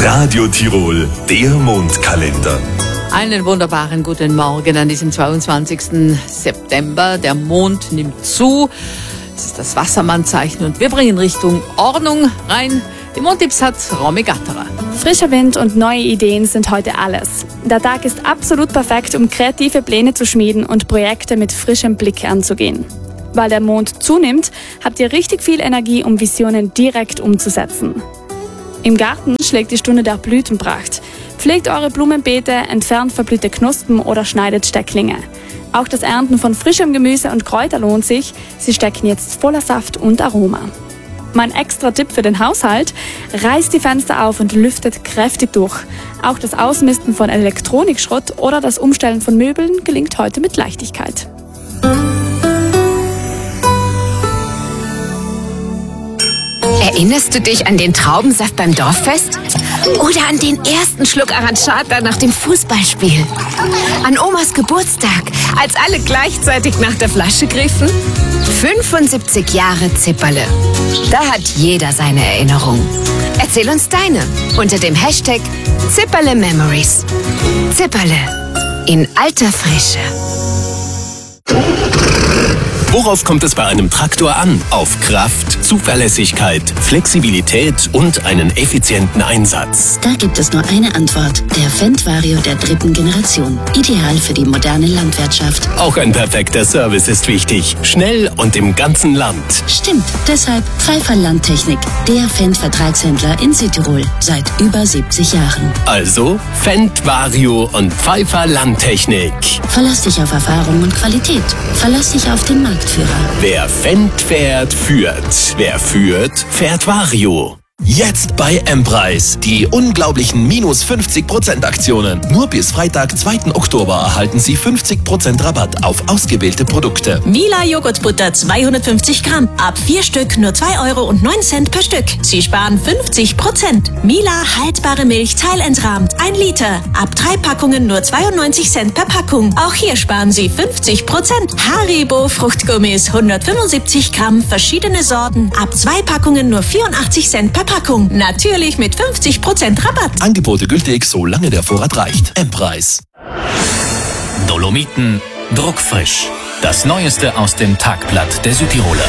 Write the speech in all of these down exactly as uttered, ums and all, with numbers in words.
Radio Tirol, der Mondkalender. Einen wunderbaren guten Morgen an diesem zweiundzwanzigsten September. Der Mond nimmt zu. Es ist das Wassermannzeichen und wir bringen Richtung Ordnung rein. Die Mondtipps hat Romy Gatterer. Frischer Wind und neue Ideen sind heute alles. Der Tag ist absolut perfekt, um kreative Pläne zu schmieden und Projekte mit frischem Blick anzugehen. Weil der Mond zunimmt, habt ihr richtig viel Energie, um Visionen direkt umzusetzen. Im Garten schlägt die Stunde der Blütenpracht. Pflegt eure Blumenbeete, entfernt verblühte Knospen oder schneidet Stecklinge. Auch das Ernten von frischem Gemüse und Kräuter lohnt sich. Sie stecken jetzt voller Saft und Aroma. Mein extra Tipp für den Haushalt: reißt die Fenster auf und lüftet kräftig durch. Auch das Ausmisten von Elektronikschrott oder das Umstellen von Möbeln gelingt heute mit Leichtigkeit. Erinnerst du dich an den Traubensaft beim Dorffest? Oder an den ersten Schluck Arancata nach dem Fußballspiel? An Omas Geburtstag, als alle gleichzeitig nach der Flasche griffen? fünfundsiebzig Jahre Zipperle. Da hat jeder seine Erinnerung. Erzähl uns deine unter dem Hashtag Zipperle Memories. Zipperle in alter Frische. Worauf kommt es bei einem Traktor an? Auf Kraft, Zuverlässigkeit, Flexibilität und einen effizienten Einsatz. Da gibt es nur eine Antwort. Der Fendt Vario der dritten Generation. Ideal für die moderne Landwirtschaft. Auch ein perfekter Service ist wichtig. Schnell und im ganzen Land. Stimmt. Deshalb Pfeiffer Landtechnik. Der Fendt-Vertragshändler in Südtirol. Seit über siebzig Jahren. Also Fendt Vario und Pfeiffer Landtechnik. Verlass dich auf Erfahrung und Qualität. Verlass dich auf den Markt. Wer Fendt fährt, führt. Wer führt, fährt Vario. Jetzt bei M-Preis. Die unglaublichen minus fünfzig Prozent Aktionen. Nur bis Freitag, zweiten Oktober erhalten Sie fünfzig Prozent Rabatt auf ausgewählte Produkte. Mila Joghurtbutter zweihundertfünfzig Gramm. Ab vier Stück nur zwei Euro und neun Cent per Stück. Sie sparen fünfzig Prozent. Mila haltbare Milch teilentrahmt. ein Liter. Ab drei Packungen nur zweiundneunzig Cent per Packung. Auch hier sparen Sie fünfzig Prozent. Haribo Fruchtgummis hundertfünfundsiebzig Gramm. Verschiedene Sorten. Ab zwei Packungen nur vierundachtzig Cent per Packung. Natürlich mit fünfzig Prozent Rabatt. Angebote gültig, solange der Vorrat reicht. M-Preis. Dolomiten druckfrisch. Das Neueste aus dem Tagblatt der Südtiroler.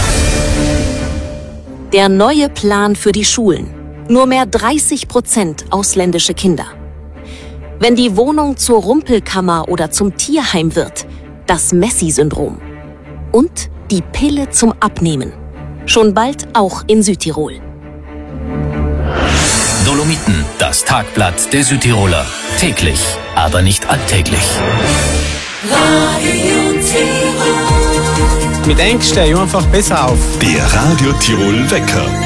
Der neue Plan für die Schulen. Nur mehr dreißig Prozent ausländische Kinder. Wenn die Wohnung zur Rumpelkammer oder zum Tierheim wird, das Messi-Syndrom. Und die Pille zum Abnehmen. Schon bald auch in Südtirol. Dolomiten, das Tagblatt der Südtiroler. Täglich, aber nicht alltäglich. Radio Tirol. Mit Ängsten einfach besser auf. Der Radio Tirol Wecker.